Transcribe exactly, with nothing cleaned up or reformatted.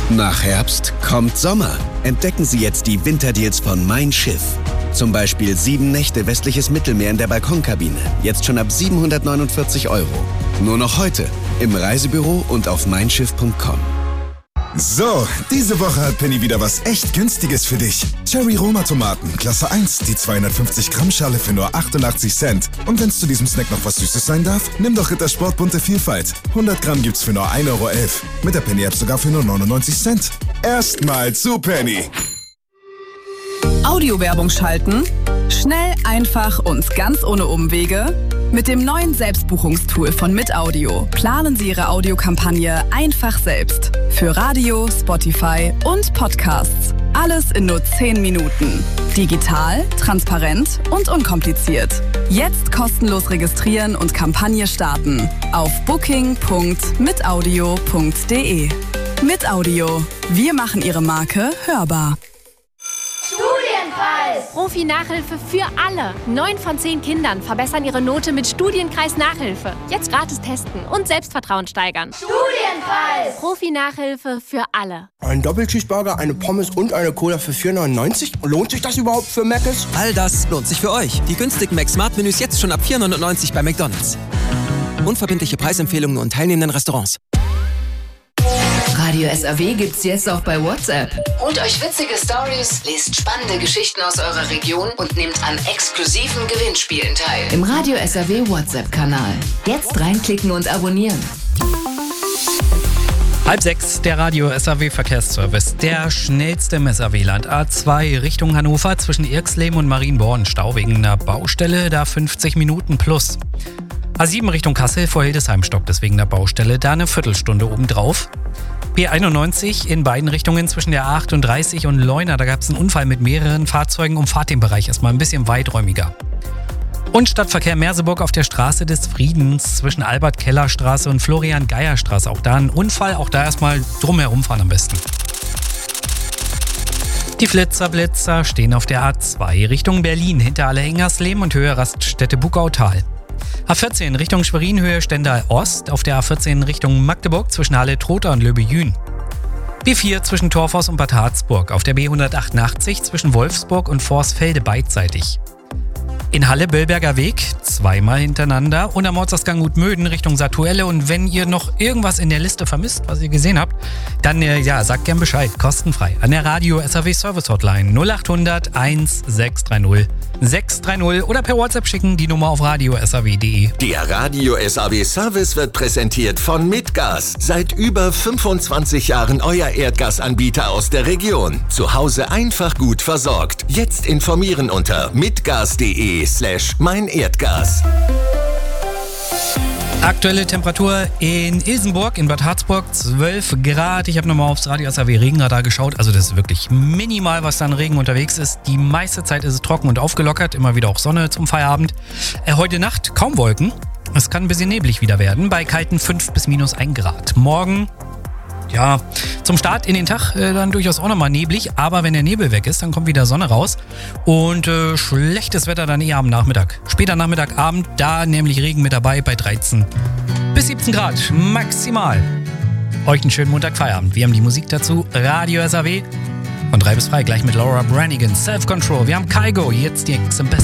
Nach Herbst kommt Sommer. Entdecken Sie jetzt die Winterdeals von Mein Schiff. Zum Beispiel sieben Nächte westliches Mittelmeer in der Balkonkabine. Jetzt schon ab siebenhundertneunundvierzig Euro. Nur noch heute im Reisebüro und auf mein schiff punkt com. So, diese Woche hat Penny wieder was echt Günstiges für dich. Cherry Roma Tomaten, Klasse eins, die zweihundertfünfzig Gramm Schale für nur achtundachtzig Cent. Und wenn es zu diesem Snack noch was Süßes sein darf, nimm doch Rittersport bunte Vielfalt. hundert Gramm gibt's für nur ein Euro elf. Mit der Penny App sogar für nur neunundneunzig Cent. Erstmal zu Penny. Audiowerbung schalten? Schnell, einfach und ganz ohne Umwege? Mit dem neuen Selbstbuchungstool von Mitaudio planen Sie Ihre Audiokampagne einfach selbst. Für Radio, Spotify und Podcasts. Alles in nur zehn Minuten. Digital, transparent und unkompliziert. Jetzt kostenlos registrieren und Kampagne starten. Auf booking punkt mitaudio punkt de. Mitaudio. Wir machen Ihre Marke hörbar. Studienkreis! Profi-Nachhilfe für alle. Neun von zehn Kindern verbessern ihre Note mit Studienkreis-Nachhilfe. Jetzt gratis testen und Selbstvertrauen steigern. Studienkreis! Profi-Nachhilfe für alle. Ein Doppelcheeseburger, eine Pommes und eine Cola für vier neunundneunzig? Lohnt sich das überhaupt für Mc's? All das lohnt sich für euch. Die günstigen Mac-Smart-Menüs jetzt schon ab vier neunundneunzig bei McDonald's. Unverbindliche Preisempfehlungen nur in teilnehmenden Restaurants. Radio S A W gibt's jetzt auch bei WhatsApp. Holt euch witzige Stories, lest spannende Geschichten aus eurer Region und nehmt an exklusiven Gewinnspielen teil. Im Radio S A W WhatsApp-Kanal. Jetzt reinklicken und abonnieren. Halb sechs, der Radio S A W Verkehrsservice. Der schnellste im S A W-Land. A zwei Richtung Hannover zwischen Irxleben und Marienborn. Stau wegen einer Baustelle, da fünfzig Minuten plus. A sieben Richtung Kassel vor Hildesheim stockt es wegen der Baustelle, da eine Viertelstunde obendrauf. B einundneunzig in beiden Richtungen zwischen der A achtunddreißig und Leuna. Da gab es einen Unfall mit mehreren Fahrzeugen. Umfahrt den Bereich erstmal ein bisschen weiträumiger. Und Stadtverkehr Merseburg auf der Straße des Friedens zwischen Albert-Keller-Straße und Florian-Geier-Straße. Auch da ein Unfall, auch da erstmal drumherum fahren am besten. Die Flitzer-Blitzer stehen auf der A zwei Richtung Berlin hinter Allerhengersleben und Höhe Raststätte Bugautal. A vierzehn Richtung Schwerin, Höhe Stendal Ost, auf der A vierzehn Richtung Magdeburg zwischen Halle-Trotha und Löbejün. B vier zwischen Torfhaus und Bad Harzburg, auf der B hundertachtundachtzig zwischen Wolfsburg und Vorsfelde beidseitig. In Halle Böllberger Weg, zweimal hintereinander, und am Ortsausgang Gutmöden Richtung Satuelle. Und wenn ihr noch irgendwas in der Liste vermisst, was ihr gesehen habt, dann äh, ja, sagt gern Bescheid, kostenfrei, an der Radio S A W Service Hotline null achthundert eins sechs drei null sechs drei null oder per WhatsApp schicken, die Nummer auf radio s a w punkt de. Der Radio S A W Service wird präsentiert von Mitgas. Seit über fünfundzwanzig Jahren euer Erdgasanbieter aus der Region. Zu Hause einfach gut versorgt. Jetzt informieren unter mitgas.de slash mein Erdgas. Aktuelle Temperatur in Ilsenburg, in Bad Harzburg, zwölf Grad. Ich habe nochmal aufs Radio S A W Regenradar geschaut. Also das ist wirklich minimal, was da an Regen unterwegs ist. Die meiste Zeit ist es trocken und aufgelockert. Immer wieder auch Sonne zum Feierabend. Äh, heute Nacht kaum Wolken. Es kann ein bisschen neblig wieder werden. Bei kalten fünf bis minus ein Grad. Morgen, ja, zum Start in den Tag äh, dann durchaus auch nochmal neblig. Aber wenn der Nebel weg ist, dann kommt wieder Sonne raus. Und äh, schlechtes Wetter dann eher am Nachmittag. Später Nachmittag, Abend, da nämlich Regen mit dabei bei dreizehn bis siebzehn Grad maximal. Euch einen schönen Montag-Feierabend. Wir haben die Musik dazu. Radio S A W von drei bis drei, gleich mit Laura Branigan. Self-Control. Wir haben Kygo, jetzt die X am besten.